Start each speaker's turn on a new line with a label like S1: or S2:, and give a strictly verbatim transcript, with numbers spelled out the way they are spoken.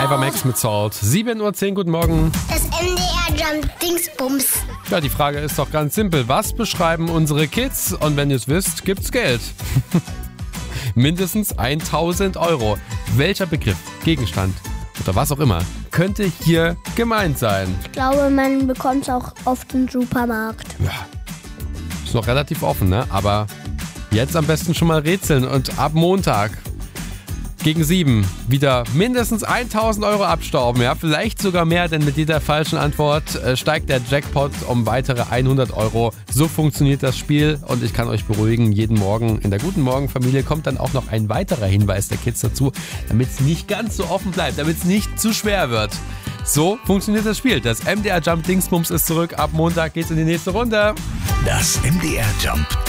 S1: Eva Max mit Salt. sieben Uhr zehn, guten Morgen.
S2: Das M D R Jump Dingsbums.
S1: Ja, die Frage ist doch ganz simpel. Was beschreiben unsere Kids? Und wenn ihr es wisst, gibt's Geld. Mindestens tausend Euro. Welcher Begriff, Gegenstand oder was auch immer könnte hier gemeint sein?
S2: Ich glaube, man bekommt es auch oft im Supermarkt.
S1: Ja, ist noch relativ offen, ne? Aber jetzt am besten schon mal rätseln und ab Montag gegen sieben wieder mindestens tausend Euro abstauben, ja, vielleicht sogar mehr, denn mit jeder falschen Antwort äh, steigt der Jackpot um weitere hundert Euro. So funktioniert das Spiel und ich kann euch beruhigen, jeden Morgen in der Guten Morgen Familie kommt dann auch noch ein weiterer Hinweis der Kids dazu, damit es nicht ganz so offen bleibt, damit es nicht zu schwer wird. So funktioniert das Spiel. Das M D R Jump Dingsbums ist zurück. Ab Montag geht's in die nächste Runde.
S3: Das M D R Jump